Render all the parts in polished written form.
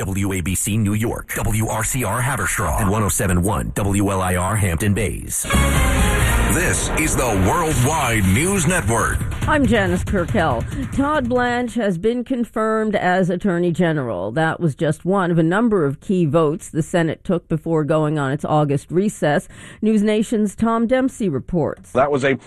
WABC New York, WRCR Haverstraw, and 107.1 WLIR Hampton Bays. This is the Worldwide News Network. I'm Janice Kirkell. Todd Blanche has been confirmed as Attorney General. That was just one of a number of key votes the Senate took before going on its August recess. News Nation's Tom Dempsey reports. That was a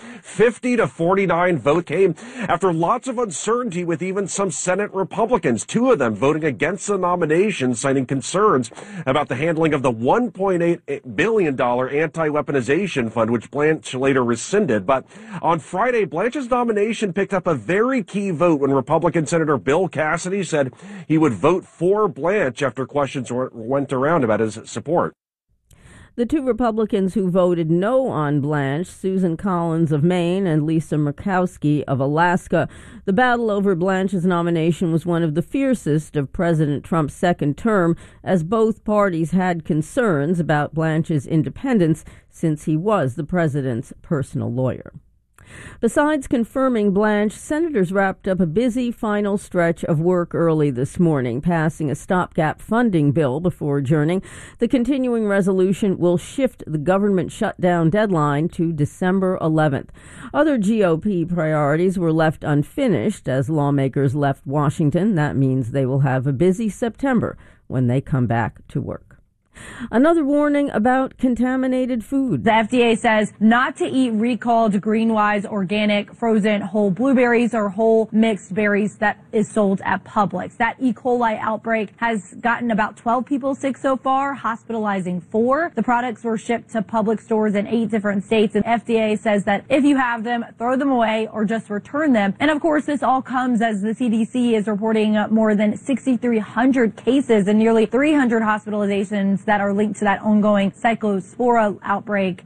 50-49 vote, came after lots of uncertainty with even some Senate Republicans, two of them voting against the nomination, citing concerns about the handling of the $1.8 billion anti-weaponization fund, which Blanche later rescinded. But on Friday, Blanche's nomination picked up a very key vote when Republican Senator Bill Cassidy said he would vote for Blanche after questions went around about his support. The two Republicans who voted no on Blanche, Susan Collins of Maine and Lisa Murkowski of Alaska. The battle over Blanche's nomination was one of the fiercest of President Trump's second term, as both parties had concerns about Blanche's independence since he was the president's personal lawyer. Besides confirming Blanche, senators wrapped up a busy final stretch of work early this morning, passing a stopgap funding bill before adjourning. The continuing resolution will shift the government shutdown deadline to December 11th. Other GOP priorities were left unfinished as lawmakers left Washington. That means they will have a busy September when they come back to work. Another warning about contaminated food. The FDA says not to eat recalled Greenwise organic frozen whole blueberries or whole mixed berries that is sold at Publix. That E. coli outbreak has gotten about 12 people sick so far, hospitalizing 4. The products were shipped to Publix stores in 8 different states, and FDA says that if you have them, throw them away or just return them. And of course, this all comes as the CDC is reporting more than 6,300 cases and nearly 300 hospitalizations that are linked to that ongoing cyclospora outbreak.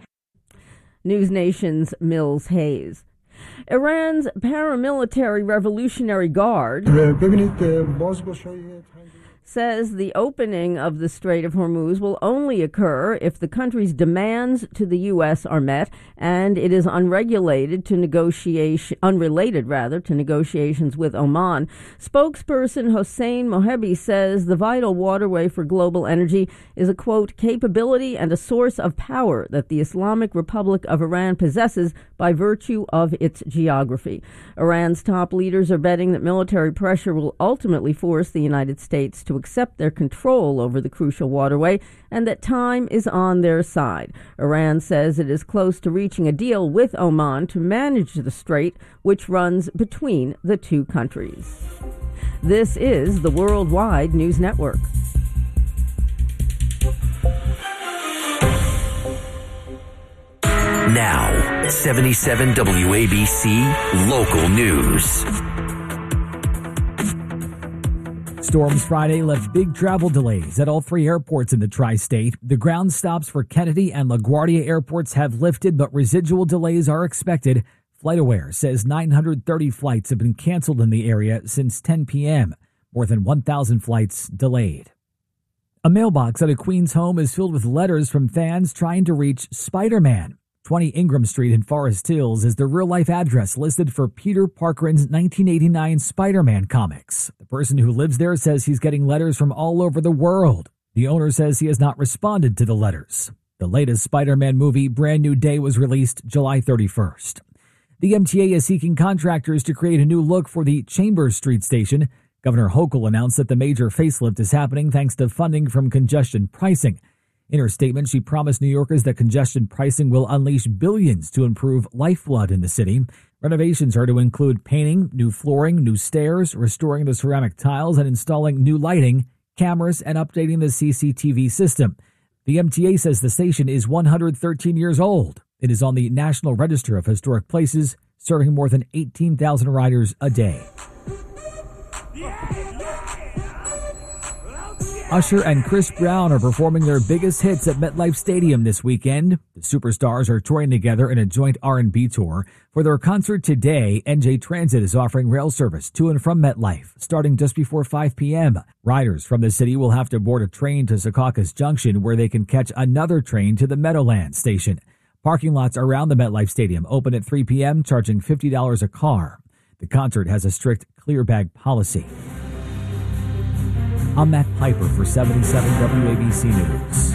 News Nation's Mills Hayes. Iran's paramilitary Revolutionary Guard says the opening of the Strait of Hormuz will only occur if the country's demands to the U.S. are met, and it is unrelated to negotiations with Oman. Spokesperson Hossein Mohebi says the vital waterway for global energy is a, quote, capability and a source of power that the Islamic Republic of Iran possesses by virtue of its geography. Iran's top leaders are betting that military pressure will ultimately force the United States to accept their control over the crucial waterway and that time is on their side. Iran says it is close to reaching a deal with Oman to manage the strait, which runs between the two countries. This is the Worldwide News Network. Now, 77 WABC Local News. Storms Friday left big travel delays at all 3 airports in the tri-state. The ground stops for Kennedy and LaGuardia airports have lifted, but residual delays are expected. FlightAware says 930 flights have been canceled in the area since 10 p.m., more than 1,000 flights delayed. A mailbox at a Queens home is filled with letters from fans trying to reach Spider-Man. 20 Ingram Street in Forest Hills is the real-life address listed for Peter Parkerin's 1989 Spider-Man comics. The person who lives there says he's getting letters from all over the world. The owner says he has not responded to the letters. The latest Spider-Man movie, Brand New Day, was released July 31st. The MTA is seeking contractors to create a new look for the Chambers Street station. Governor Hochul announced that the major facelift is happening thanks to funding from congestion pricing. In her statement, she promised New Yorkers that congestion pricing will unleash billions to improve lifeblood in the city. Renovations are to include painting, new flooring, new stairs, restoring the ceramic tiles, and installing new lighting, cameras, and updating the CCTV system. The MTA says the station is 113 years old. It is on the National Register of Historic Places, serving more than 18,000 riders a day. Usher and Chris Brown are performing their biggest hits at MetLife Stadium this weekend. The superstars are touring together in a joint R&B tour. For their concert today, NJ Transit is offering rail service to and from MetLife, starting just before 5 p.m. Riders from the city will have to board a train to Secaucus Junction, where they can catch another train to the Meadowlands station. Parking lots around the MetLife Stadium open at 3 p.m., charging $50 a car. The concert has a strict clear bag policy. I'm Matt Piper for 77 WABC News.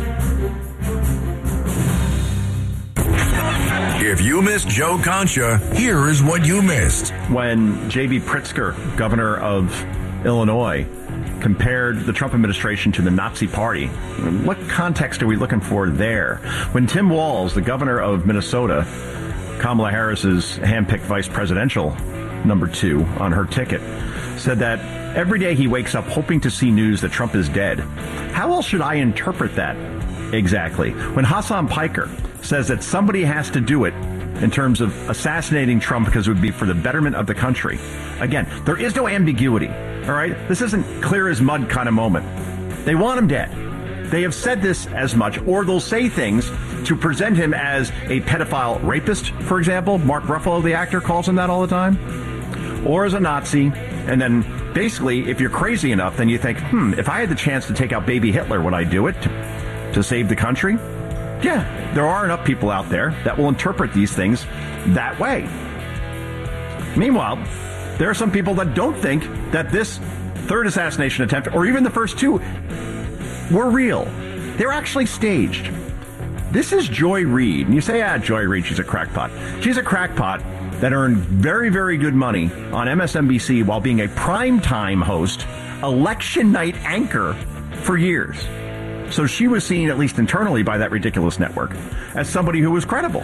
If you missed Joe Concha, here is what you missed. When J.B. Pritzker, governor of Illinois, compared the Trump administration to the Nazi Party, what context are we looking for there? When Tim Walz, the governor of Minnesota, Kamala Harris's handpicked vice presidential number 2 on her ticket, said that every day he wakes up hoping to see news that Trump is dead. How else should I interpret that exactly? When Hassan Piker says that somebody has to do it in terms of assassinating Trump because it would be for the betterment of the country. Again, there is no ambiguity, all right? This isn't clear as mud kind of moment. They want him dead. They have said this as much, or they'll say things to present him as a pedophile rapist, for example. Mark Ruffalo, the actor, calls him that all the time. Or as a Nazi. And then basically, if you're crazy enough, then you think, if I had the chance to take out baby Hitler, would I do it to save the country? Yeah, there are enough people out there that will interpret these things that way. Meanwhile, there are some people that don't think that this third assassination attempt, or even the first 2, were real. They're actually staged. This is Joy Reid. And you say, Joy Reid, she's a crackpot. She's a crackpot that earned very, very good money on MSNBC while being a primetime host, election night anchor for years. So she was seen, at least internally by that ridiculous network, as somebody who was credible.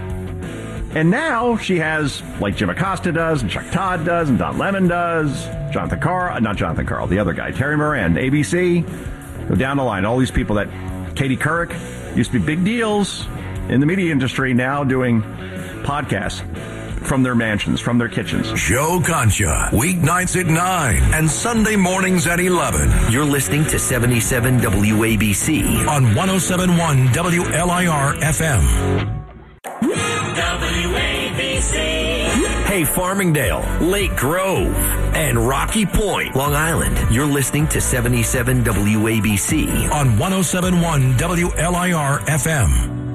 And now she has, like Jim Acosta does, and Chuck Todd does, and Don Lemon does, Jonathan Carl, not Jonathan Carl, the other guy, Terry Moran, ABC, go down the line, all these people that Katie Couric used to be big deals in the media industry, now doing podcasts from their mansions, from their kitchens. Joe Concha, weeknights at 9 and Sunday mornings at 11. You're listening to 77 WABC on 107.1 WLIR FM. WABC. Hey, Farmingdale, Lake Grove, and Rocky Point, Long Island. You're listening to 77 WABC on 107.1 WLIR FM.